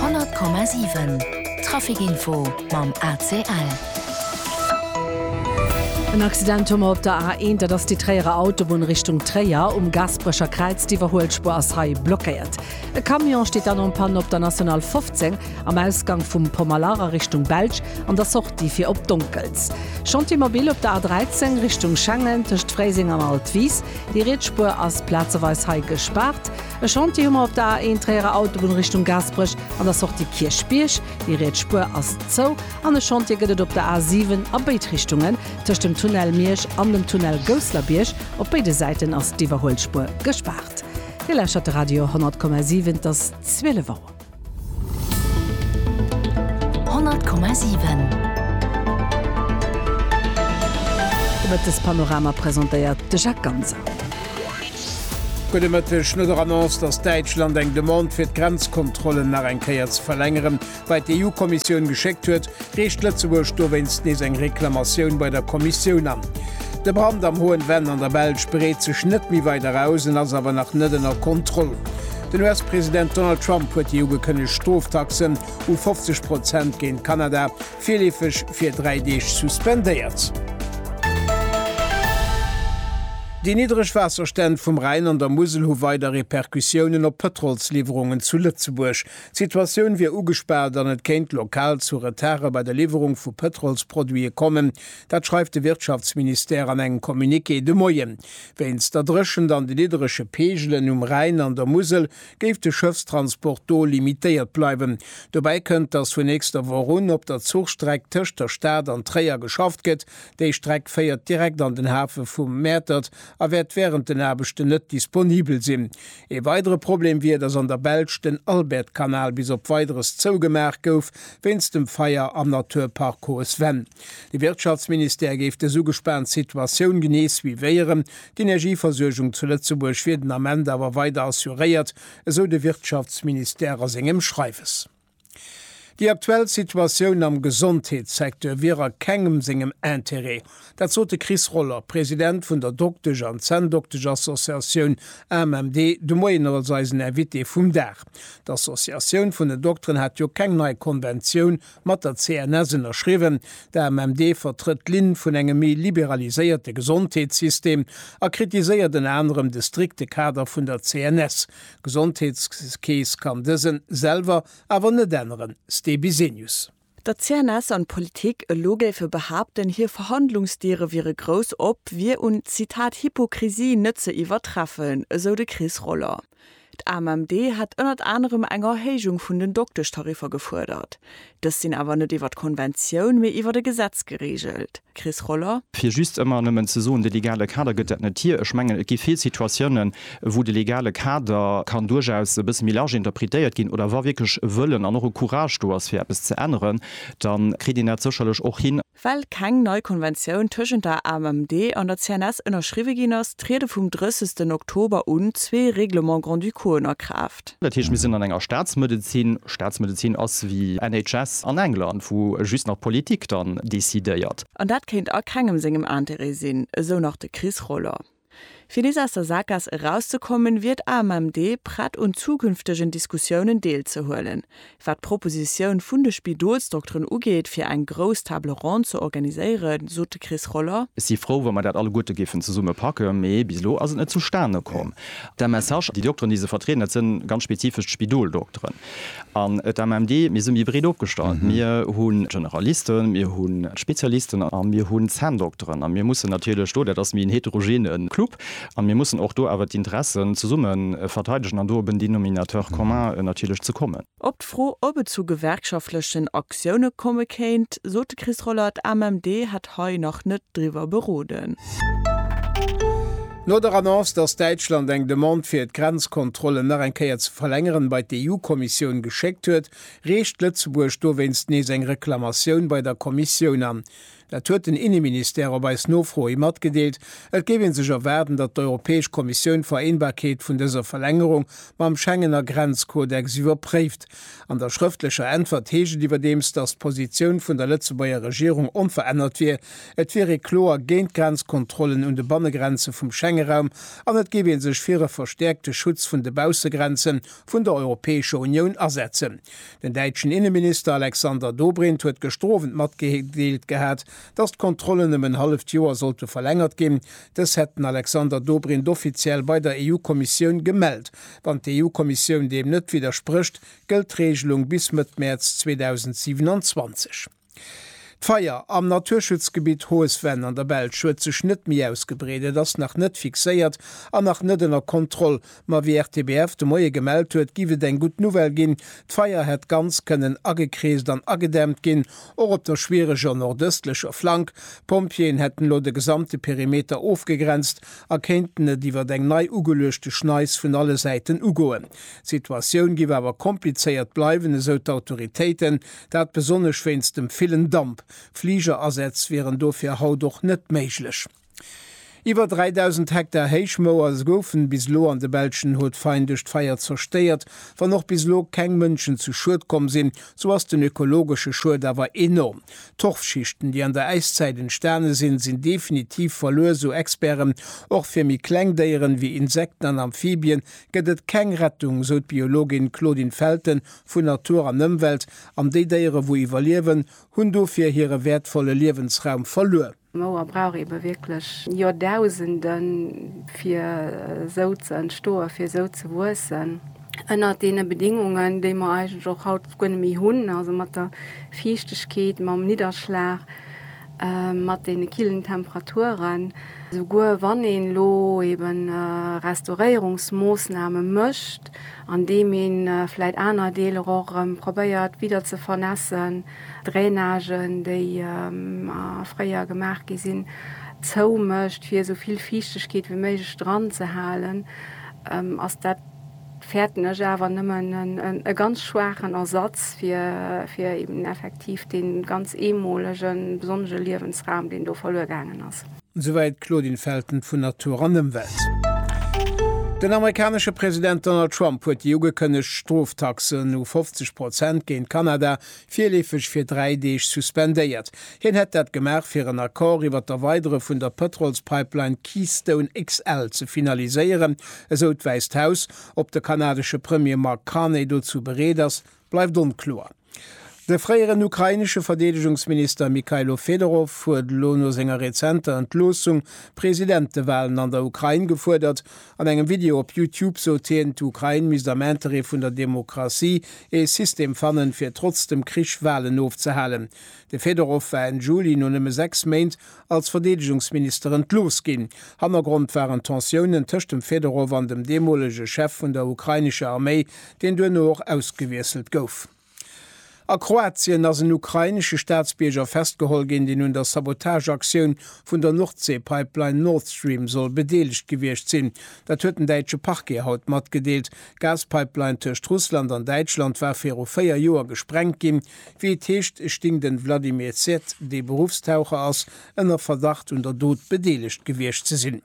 100,7 Trafikinfo mam ACL. Ein Accident op der A1, dat ass die träiere Autobahn Richtung Träier Gasbrecher Kreiz die Verholspur as Hai blockiert. E Kamion steht an Pan op der National 15 am Ausgang vum Pomalara Richtung Belsch an der Sortie fir op Dunkels. Chantier-Mobil op der A13 Richtung Schengen techt Freising am Altwies, die Redspur ass Plazeweis Hai gespart. E Chantier op der A1 träiere Autobahn Richtung Gasbrech an der Sortie Kirchbiersch, die Redspur ass Zou, an e Chantier gëtt op der A7 a Beitrichtungen techt dem Tunnel Miersch an dem Tunnel Göslerbiersch op beide Seiten ass die Verholspur gespart. Die Lächert Radio 100,7 das 12 Woche. 100,7 Wird das Panorama präsentiert de Jacques Ganser. Schnnners dats Deitschland eng Demont fir d Grenzkontrollen nach enkeiert ze verlängeren, weil die EU-Kommission gescheckt huet, recht Lützeburg dowenst nees eng Reklamationun bei der Kommission an. De Brand am Hohen Wenn an der Belsch bereet ze net mi weiter ausen ass awer nach nëdenner Kontrolle. Den US-Präsident Donald Trump huet die ugekënne Stoftaxen u 50% géint Kanada firlefech fir 3D suspendéiert. Die niedrige Wasserstände vom Rhein an der Mosel hu weiter Reperkussionen op Petrolslieferungen zu Lützeburg. Situation wie ugesperrt an et kennt lokal zu Retarre bei der Lieferung vu Petrolsproduie kommen. Dat schreibt de Wirtschaftsminister an eng Kommuniqué de Moyen. Wenns der Drschen an die niedrigsche Pegelen Rhein an der Mosel geeft de Schiffstransport do limitiert bleiben. Dabei könnt das vu nächster Woche op der Zugstreck töcht der Staat an Träger geschafft get. De Streck feiert direkt an den Hafen vum Mätert, werd während den Erbechte net disponibel sinn. E weitere Problem wie dats an der Belsch den Albertkanal bis op weiteres zougemerk gouf, wenns dem Feier am Naturpark Hohes Wenn. Die Wirtschaftsminister geeft de so gespernt Situation genees wie wären, die Energieversorgung zu Lützeburg werden am Ende aber weiter assuriert, so de Wirtschaftsminister aus engem Schreifes. Die aktuelle Situation am Gesundheitssektor wäre kegem singem Intérêt. Dat zote Chris Roller, Präsident vun der Doktor an Zendoktor Association MMD, de Moiner seisen Erwitte vum Dach. D'Assoziation vun den Doktoren hat jo keng neue Konvention mat der CNS erschriven. Der MMD vertritt Lin vun engem mi liberaliséierte Gesundheitssystem, kritiseiert den anderem distrikte Kader vun der CNS. Gesundheitskees kann dëssen selber awer net denneren. Der CNS an Politik e Loge für behaupten hier Verhandlungstiere wäre groß ob wir und Zitat Hypokrisie nütze übertreffen, so de Chris Roller. AMD hat unter anderem eine Erhöhung von den Doktortarifer gefordert. Das sind aber nicht über die Konvention, mehr über das Gesetz geregelt. Chris Roller? Für just immer eine Saison, die legale Kader geht nicht hier. Ich meine, es gibt viele Situationen, wo die legale Kader kann durchaus ein bisschen mehr large interpretiert gehen oder war wirklich wollen, an noch Courage du hast, für etwas zu ändern, dann kriegt die nicht sicherlich auch hin. Weil keine neue Konvention zwischen der AMD und der CNS unterschrieben ist, treten vom 30. Oktober und 2 Reglement Grand du Cour in Kraft. Das heißt, wir sind an einer Staatsmedizin aus wie NHS an England, wo just nach Politik dann dezidiert. Und das kennt auch keinem singem Interesse sein, so nach der Chris Roller. Für diese Sakas rauszukommen, wird AMD Pratt und zukünftigen Diskussionen teilzuholen. Was Proposition von der Spidolsdoktrin angeht, für ein großes Table Ronde zu organisieren, so der Chris Roller. Ich bin froh, wenn man das alle gute Giffen zusammen packen, aber bislo also nicht zustande kommen. Der Message, die Doktoren, die sie vertreten, das sind ganz spezifisch Spidoldoktoren. An der AMD, wir sind hybrid aufgestellt. Wir haben Generalisten, wir haben Spezialisten, wir haben Zahndoktoren. Und wir müssen natürlich, das ist ein heterogenen Club. Und wir müssen auch da aber die Interessen zusammen verteidigen und da über den Denominateur commun natürlich zu kommen. Ob froh, ob es zu gewerkschaftlichen Aktionen kommen kann, so der Chris Roller, AMD hat heute noch nicht drüber beroden. No der Annonce, dass Deutschland eng Demont fir d Grenzkontrolle nach enkeier zu verlängeren bei der EU-Kommission gescheckt huet, recht Lützeburg do wenst nees eng Reklamationun bei der Kommission an. Dat huet den Innenminister bei Snofro im mat gedeelt, et gewen sech erwerden, dat d'Europäesch Kommission Vereinbarkeet vun dieser Verlängerung mam Schengener Grenzkodex überprüft. An der schriftlicher Antwort hege iwwer dems, dass Position vun der Lützebauer Regierung unverändert wie, et wäre klar Grenzkontrollen und de Bannegrenze vom Schengenraum, an et gewen sech fir verstärkte Schutz vun de Bausegrenzen vun der Europäische Union ersetzen. Den deitschen Innenminister Alexander Dobrindt huet gestrowen mat gedeelt gehät, dass Kontrollen um ein halbes Jahr sollte verlängert gehen. Das hätten Alexander Dobrindt offiziell bei der EU-Kommission gemeldet. Wenn die EU-Kommission dem nicht widerspricht, gilt Regelung bis mit März 2027. Feier am Naturschutzgebiet Hoesvenn an der Welt schuet sech net mi ausgebrede, das nach net fixéiert an nach nëttener Kontroll, ma wie RTBF de Moie gemeldt huet, giwe den gut Novel ginn. D'Feier het ganz kënnen agekreest an agedämmt ginn, or op der schwereger nordöstlecher Flank. Pompien hätten lo de gesamte Perimeter aufgegrenzt, erkenntene diewer deng nei ugelechte Schneis vun alle Seiten ugoen. Situationun giwe awer kompliceéiert bleiwen, eso d'Autoritéiten, dat besonnech wennst dem villen Damp. Flieger ersetzt wären dofir haut doch net méiglech. Iwer 3000 Hektar Heichmauers goufen bis lo an de Belschen huet feindecht Feier zersteiert, wann noch bis lo keng Mënschen zu Schuld kom sinn, so ass den ökologische Schuld awer enorm. Torfschichten, die an der Eiszeit in Sterne sind definitiv verloren, so Experten. Och fir mi Kklengdeieren wie Insekten an Amphibien gëtt keng Rettung, so Biologin Claudine Felten vun Natur an Nëmmwelt, am Déideiere wo iwwerliewen, hunn do fir hire wertvolle Liwensraum verloren. Mauer brauch eben wirklich Jahrtausenden für so zu entstehen, für so zu wachsen. Einer den Bedingungen, die man eigentlich auch haut haben, also mit der Feuchtigkeit, mit dem Niederschlag, mit den kühlen Temperaturen. Sogar wenn ein Lo eben Restaurierungsmaßnahmen möchte, an dem ihn vielleicht andere Teile auch probiert wieder zu vernässen, Drainagen, die früher gemacht sind, zu möchte, für so viel Feuchtigkeit wie möglich dran zu halten, als das fährt aber nicht mehr einen ganz schwachen Ersatz für eben effektiv den ganz ehemaligen, besonderen Lebensraum, den da verloren gegangen ist. Soweit Claudine Felten von Natur an dem Welt. Den amerikanische Präsident Donald Trump huet die ugekënnecht Stroftaxen no 50% géint Kanada virlefech fir 3 suspendéiert. Hien hett dat gemerk fir en Akkor iwwer der Weidere vun der Petrolspipeline Keystone XL ze finaliseieren, eso weist Haus, op der kanadische Premier Mark Carney dozu bereders, bleif unklar. Der freieren ukrainische Verteidigungsminister Mikhailo Fedorov huet Lono senger rezenter Entlosung Präsidentewahlen an der Ukraine gefordert. An engem Video op YouTube so teent Ukraine Misamentere vun der Demokratie System fannen fir trotzdem Krichwahlen aufzuhalen. De Fedorov war en Juli no 6 Meint als Verteidigungsminister entlosgin. Hannergrund waren Tensionen töcht dem Fedorov an dem demolege Chef vun der ukrainische Armee, den du noch ausgewieselt gouf. A Kroatien as een ukrainische Staatsbierger festgehol gin, die nun der Sabotageaktion vun der Nordsee-Pipeline Nord Stream soll bedeligt gewircht sinn. Dat huet den deitsche Parke haut mat gedeelt. Gaspipeline töcht Russland an Deutschland war fir 4 Joer gesprengt gin, wie techt sting den Wladimir Z, de Berufstaucher ass, ënner Verdacht und der Dod bedeligt gewircht ze sinn.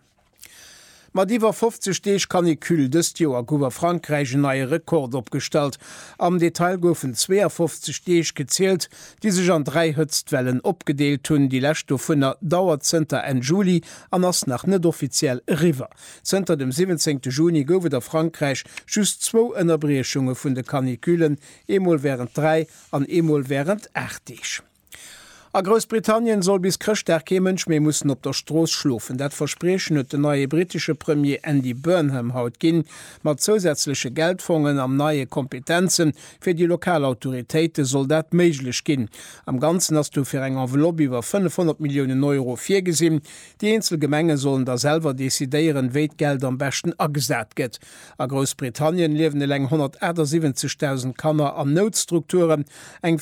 Ma diwer 50 Steech Kanikül dëst Joer gower Frankreich neie Rekord opstalt. Am Detail goufen 52 Steech gezielt, die sech an 3 Hëtztwellen opgedeelt hunn, die Lächto vunner Dauerzenter en Juli an ass nach net offiziell River. Zter dem 17. Juni gowe der Frankreich just 2 ënnerbrechunge vun de Kanikülen, emol wären 3 an emol wären 8. A Großbritannien soll bis Krchtke Mënsch méi mussssen op der Stroos schlofen. Dat versprechen huet de neue britische Premier Andy Burnham haut ginn, mat zusätzliche Geldfongen am neue Kompetenzen fir die Lokalautoritéite soll dat méiglech ginn. Am ganzen ass du fir eng Enveloppe iwwer 500 Millionen Euro firgesinn. Die Inselgemenge sollen da selber desideieren Weitgeld am besten agesät gëtt. A Großbritannien liewen leng 170.000 Kammer an Notstrukturen, eng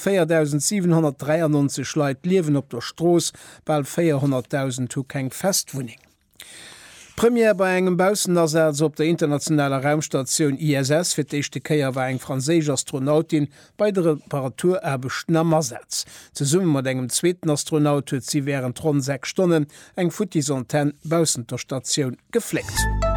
4.793 Leiit liewen op der Stroos, bald 400.000 to keng Festwuning. Premier bei engem Bausenersatz op der internationaler Raumstation ISS fir d'echte Käier war eng franzésisch Astronautin bei der Reparatur Nammersetz. Ze summe mat engem zweeten Astronaut huet sie wären rund 6 Stunden eng Futisonten bausen der Station gefleckt.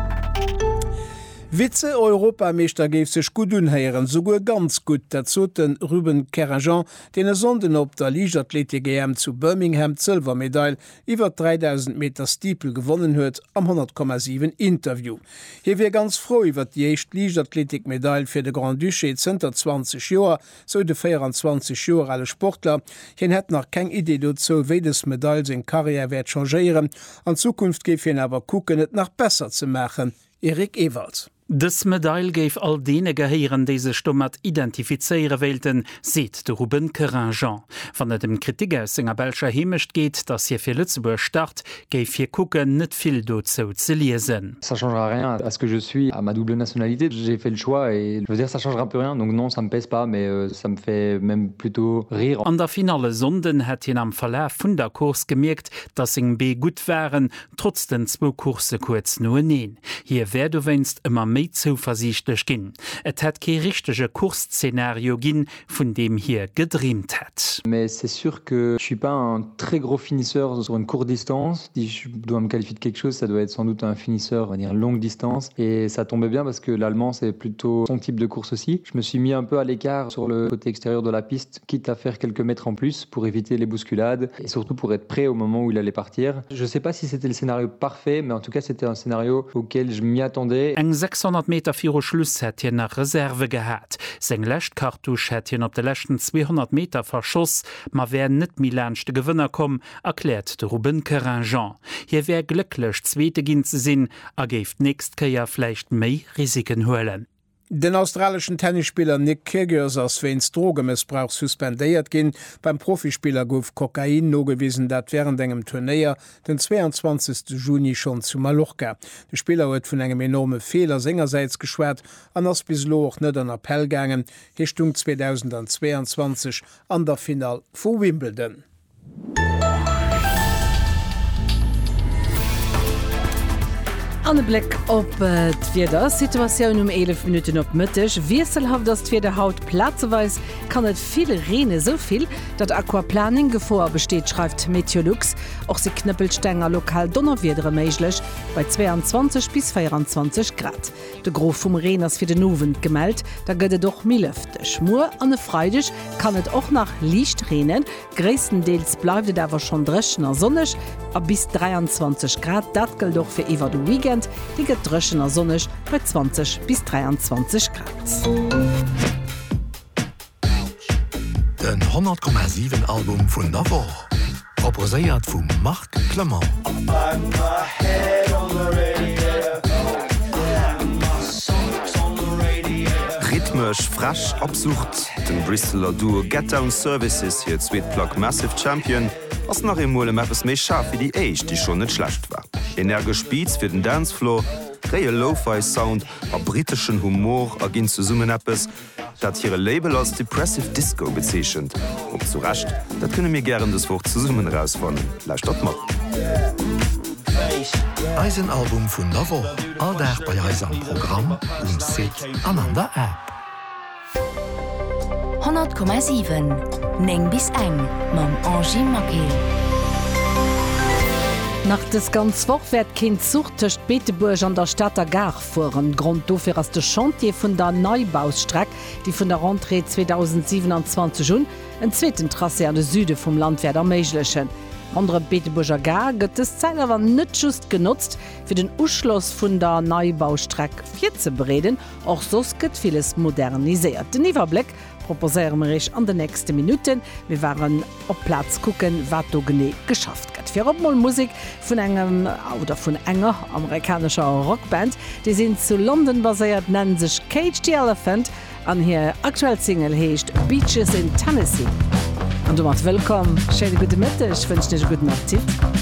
Witze Europameester geef sech gut unheieren sogur ganz gut dat zoten Ruben Kerajan, den sonden op der Liigathletik EM zu Birmingham Silvermedaille iwwer 3000 Meter Stiepel gewonnen huet am 100,7 Interview. Hier wie ganz froh iwwer die echt Liigathletikmedaille fir de Grand Duché 20 Joer, so de 24 Joer alle Sportler, hin het nach keng Idee dozo wedes Medaille seg Karriere werd changeieren, an Zukunft geef hin awer kucken et nach besser ze machen. Erik Ewald. Das Medaille geif all dene Geheieren diese Stommat identifizeiere Welten, seht de Ruben Kerajan. Wann et dem Kritiker senger Belscher hemischt geht, dass hier fir Lützeburg start, geif hier kucken net viel dozo ze lesen. Ça changera rien à ce que je suis, à ma double nationalité. J'ai fait le choix et je veux dire ça changera un peu rien. Donc non, ça me pèse pas, mais ça me fait même plutôt rire. An der finale Sonden hat hin am Verlauf vun der Kurs gemerkt, dass ing B gut wären, trotz den 2 Kurse kurz nur neen. Hier wär du wennst immer méi zuversichtlich ginn. Et hat ke richtege Kursszenario ginn, vun dem hier gedreamt hat. Mais c'est sûr que je suis pas un très gros finisseur sur une courte distance. Si je dois me qualifier de quelque chose, ça doit être sans doute un finisseur, on va dire longue distance. Et ça tombait bien parce que l'allemand, c'est plutôt son type de course aussi. Je me suis mis un peu à l'écart sur le côté extérieur de la piste, quitte à faire quelques mètres en plus pour éviter les bousculades et surtout pour être prêt au moment où il allait partir. Je sais pas si c'était le scénario parfait, mais en tout cas, c'était un scénario auquel je m'y attendais. 600 Meter vir Schluss hat hier nach Reserve gehat. Seng Lächtkartusch hat hier op de lächten 200 Meter verschoss, ma wären net milächte Gewënner kom, erklärt de Ruben Kerajan. Hier wär glücklech zweete ginn ze sinn, géft nächst Käier flecht méi Risiken hoelen. Den australischen Tennisspieler Nick Kyrgios ass wéins Drogemissbrauch suspendéiert ginn. Beim Profispieler gouf Kokain nogewiesen, dat während engem Turnéier den 22. Juni schon zu Mallorca. De Spieler huet vun engem enorme Fehler sengerseits geschwert, an ass bis loch net an Appell gangen, Richtung 2022 an der Final vu Wimbledon. An den Blick op d'Wieder Situationun 11 Minuten op Mëttech. Wieselhaft dat d'Wieder Haut Platzeweis kann et viele Rene soviel, dat Aquaplaning Gefor besteht, schreibt Meteorlux. Och se Knëppelstänger lokal Donnerwiedere méiglech bei 22 bis 24 Grad. De Grof vum Reners fir den Nowen gemeldt, da gëtt doch milëftech. Mur an e Freidech kann et och nach Liicht renen. Gréesstendeels bleiwet awer schon dreschener sonnech, a bis 23 Grad, dat gëll doch fir iwwer de Weekend. Die get dreschener sonnech bei 20 bis 23 Grad. Den 100,7 Album vun Navo proposéiert vum Marc Clement. Rhythmisch, frasch, absucht, den Bristoler Duo Get Down Services hier Sweetblock Massive Champion ass nach em Mole Mappes méi scharf wie die Eich, die schon net schlecht war. Energisch Speeds fir den Dancefloor, réie Lo-Fi-Sound a britischen Humor agin zu Summenappes, dat hire Label als Depressive Disco bezeechent. Ob zu racht, dat kënne mir gern des Woch zu Summen rausfannen. Leicht dat mat. Eisenalbum vun Navo, all der bei Eis am Programm Sit an an der App. 100,7 Neng bis eng mam Angie Makel. Nach des ganz Woch werd kind Sucht töcht Beeteburg an der Stadter Gar fuhren. Grund dofir ass de Chantier vun der Neubaustreck, die vun der Rentrée 2027 hun, en zweten Trasse an de Süde vum Landwerder méiglechen. Andere Beeteburger Gar gëtt es Zeigerwer net just genutzt fir den Uschloss vun der Neubaustreck 4 ze bereden, och sos gëtt vieles modernisiert. Den Iwerblick proposéieren rich an de nächste Minuten. Wir waren op Platz gucken, wat do gené geschafft gëtt. Fir opmoll Musik vun engem oder vun enger amerikanischer Rockband, die sind zu London baséiert, nennen sech Cage the Elephant, an hier aktuell Single heescht Beaches in Tennessee. Und du machst willkommen, schöne gute Mitte, ich wünsche dir einen guten Appetit.